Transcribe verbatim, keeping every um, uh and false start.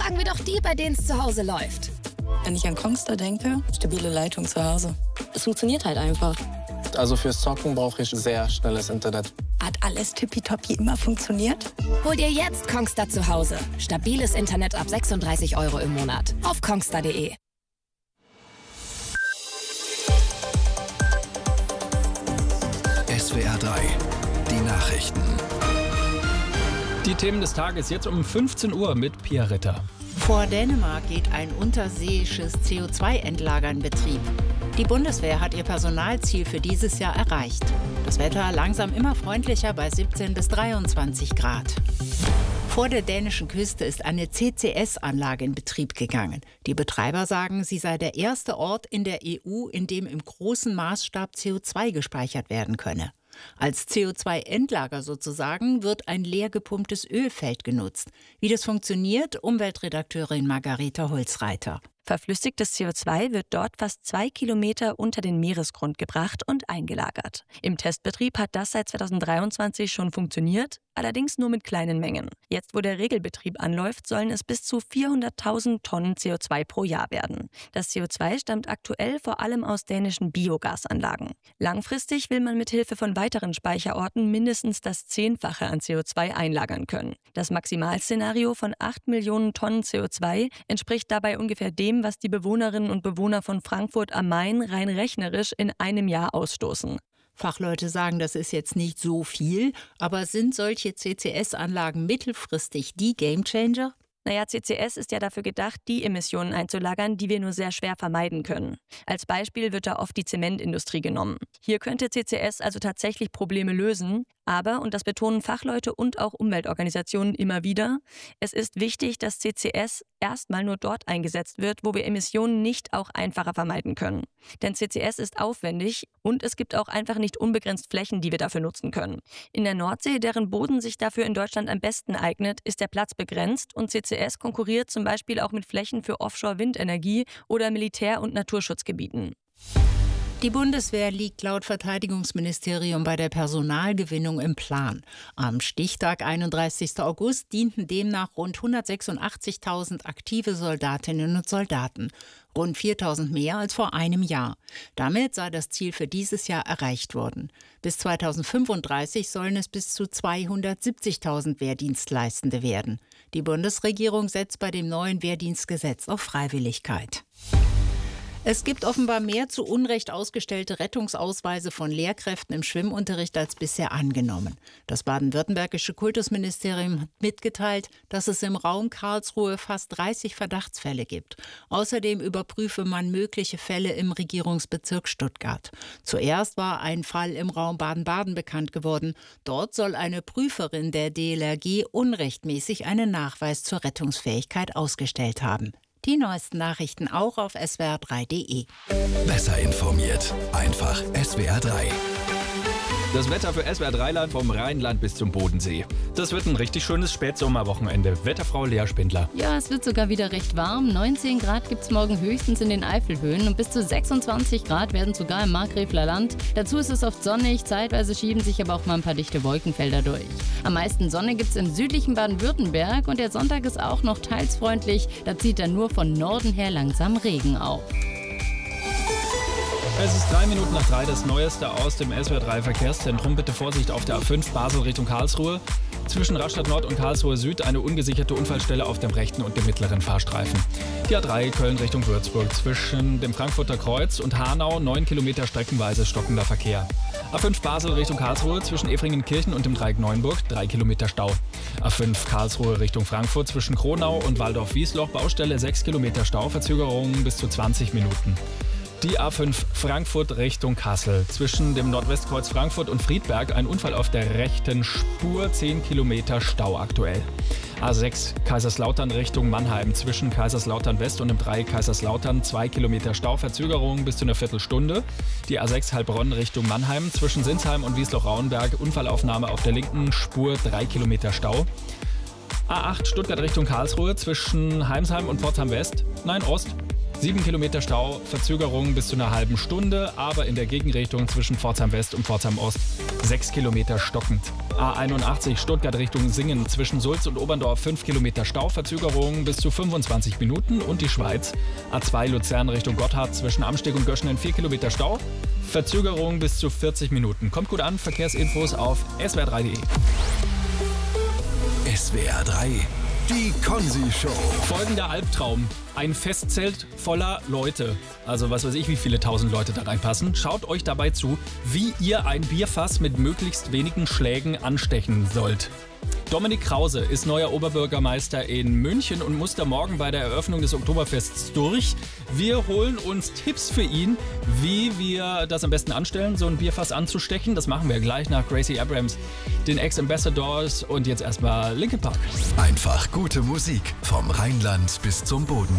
Fragen wir doch die, bei denen es zu Hause läuft. Wenn ich an Kongstar denke, stabile Leitung zu Hause. Es funktioniert halt einfach. Also fürs Zocken brauche ich sehr schnelles Internet. Hat alles tippitoppi immer funktioniert? Hol dir jetzt Kongstar zu Hause. Stabiles Internet ab sechsunddreißig Euro im Monat. Auf kongstar punkt de. S W R drei, die Nachrichten. Die Themen des Tages jetzt um fünfzehn Uhr mit Pia Ritter. Vor Dänemark geht ein unterseeisches C O zwei Endlager in Betrieb. Die Bundeswehr hat ihr Personalziel für dieses Jahr erreicht. Das Wetter langsam immer freundlicher bei siebzehn bis dreiundzwanzig Grad. Vor der dänischen Küste ist eine C C S-Anlage in Betrieb gegangen. Die Betreiber sagen, sie sei der erste Ort in der E U, in dem im großen Maßstab C O zwei gespeichert werden könne. Als C O zwei Endlager sozusagen wird ein leer gepumptes Ölfeld genutzt. Wie das funktioniert, Umweltredakteurin Margareta Holzreiter. Verflüssigtes C O zwei wird dort fast zwei Kilometer unter den Meeresgrund gebracht und eingelagert. Im Testbetrieb hat das seit zweitausenddreiundzwanzig schon funktioniert, allerdings nur mit kleinen Mengen. Jetzt, wo der Regelbetrieb anläuft, sollen es bis zu vierhunderttausend Tonnen C O zwei pro Jahr werden. Das C O zwei stammt aktuell vor allem aus dänischen Biogasanlagen. Langfristig will man mit Hilfe von weiteren Speicherorten mindestens das Zehnfache an C O zwei einlagern können. Das Maximalszenario von acht Millionen Tonnen C O zwei entspricht dabei ungefähr dem, was die Bewohnerinnen und Bewohner von Frankfurt am Main rein rechnerisch in einem Jahr ausstoßen. Fachleute sagen, das ist jetzt nicht so viel, aber sind solche C C S-Anlagen mittelfristig die Gamechanger? Naja, C C S ist ja dafür gedacht, die Emissionen einzulagern, die wir nur sehr schwer vermeiden können. Als Beispiel wird da oft die Zementindustrie genommen. Hier könnte C C S also tatsächlich Probleme lösen. Aber, und das betonen Fachleute und auch Umweltorganisationen immer wieder, es ist wichtig, dass C C S erstmal nur dort eingesetzt wird, wo wir Emissionen nicht auch einfacher vermeiden können. Denn C C S ist aufwendig und es gibt auch einfach nicht unbegrenzt Flächen, die wir dafür nutzen können. In der Nordsee, deren Boden sich dafür in Deutschland am besten eignet, ist der Platz begrenzt und C C S konkurriert zum Beispiel auch mit Flächen für Offshore-Windenergie oder Militär- und Naturschutzgebieten. Die Bundeswehr liegt laut Verteidigungsministerium bei der Personalgewinnung im Plan. Am Stichtag einunddreißigsten August dienten demnach rund hundertsechsundachtzigtausend aktive Soldatinnen und Soldaten, rund viertausend mehr als vor einem Jahr. Damit sei das Ziel für dieses Jahr erreicht worden. Bis zweitausendfünfunddreißig sollen es bis zu zweihundertsiebzigtausend Wehrdienstleistende werden. Die Bundesregierung setzt bei dem neuen Wehrdienstgesetz auf Freiwilligkeit. Es gibt offenbar mehr zu Unrecht ausgestellte Rettungsausweise von Lehrkräften im Schwimmunterricht als bisher angenommen. Das baden-württembergische Kultusministerium hat mitgeteilt, dass es im Raum Karlsruhe fast dreißig Verdachtsfälle gibt. Außerdem überprüfe man mögliche Fälle im Regierungsbezirk Stuttgart. Zuerst war ein Fall im Raum Baden-Baden bekannt geworden. Dort soll eine Prüferin der D L R G unrechtmäßig einen Nachweis zur Rettungsfähigkeit ausgestellt haben. Die neuesten Nachrichten auch auf S W R drei punkt de. Besser informiert. Einfach S W R drei. Das Wetter für S W R drei Land vom Rheinland bis zum Bodensee. Das wird ein richtig schönes Spätsommerwochenende. Wetterfrau Lea Spindler. Ja, es wird sogar wieder recht warm. neunzehn Grad gibt es morgen höchstens in den Eifelhöhen und bis zu sechsundzwanzig Grad werden sogar im Markgräfler Land. Dazu ist es oft sonnig, zeitweise schieben sich aber auch mal ein paar dichte Wolkenfelder durch. Am meisten Sonne gibt es im südlichen Baden-Württemberg und der Sonntag ist auch noch teils freundlich. Da zieht dann nur von Norden her langsam Regen auf. Es ist drei Minuten nach drei, das Neueste aus dem S W R drei Verkehrszentrum. Bitte Vorsicht auf der A fünf Basel Richtung Karlsruhe. Zwischen Rastatt Nord und Karlsruhe Süd eine ungesicherte Unfallstelle auf dem rechten und dem mittleren Fahrstreifen. Die A drei Köln Richtung Würzburg. Zwischen dem Frankfurter Kreuz und Hanau neun Kilometer streckenweise stockender Verkehr. A fünf Basel Richtung Karlsruhe zwischen Efringenkirchen und dem Dreieck Neuenburg drei Kilometer Stau. A fünf Karlsruhe Richtung Frankfurt zwischen Kronau und Waldorf-Wiesloch Baustelle sechs Kilometer Stau, Verzögerungen bis zu zwanzig Minuten. Die A fünf Frankfurt Richtung Kassel. Zwischen dem Nordwestkreuz Frankfurt und Friedberg ein Unfall auf der rechten Spur, zehn Kilometer Stau aktuell. A sechs Kaiserslautern Richtung Mannheim. Zwischen Kaiserslautern West und dem Dreieck Kaiserslautern zwei Kilometer Stau, Verzögerung bis zu einer Viertelstunde. Die A sechs Heilbronn Richtung Mannheim. Zwischen Sinsheim und Wiesloch-Rauenberg Unfallaufnahme auf der linken Spur, drei Kilometer Stau. A acht Stuttgart Richtung Karlsruhe. Zwischen Heimsheim und Pforzheim West, nein Ost. sieben Kilometer Stau, Verzögerung bis zu einer halben Stunde, aber in der Gegenrichtung zwischen Pforzheim West und Pforzheim Ost sechs Kilometer stockend. A einundachtzig Stuttgart Richtung Singen zwischen Sulz und Oberndorf fünf Kilometer Stau, Verzögerungen bis zu fünfundzwanzig Minuten. Und die Schweiz. A zwei Luzern Richtung Gotthard zwischen Amsteg und Göschenen vier Kilometer Stau, Verzögerungen bis zu vierzig Minuten. Kommt gut an, Verkehrsinfos auf S W R drei Punkt de. S W R drei, die Konzi-Show. Folgender Albtraum. Ein Festzelt voller Leute. Also was weiß ich, wie viele tausend Leute da reinpassen. Schaut euch dabei zu, wie ihr ein Bierfass mit möglichst wenigen Schlägen anstechen sollt. Dominik Krause ist neuer Oberbürgermeister in München und muss da morgen bei der Eröffnung des Oktoberfests durch. Wir holen uns Tipps für ihn, wie wir das am besten anstellen, so ein Bierfass anzustechen. Das machen wir gleich nach Gracie Abrams, den Ex-Ambassadors und jetzt erstmal Linkin Park. Einfach gute Musik vom Rheinland bis zum Boden.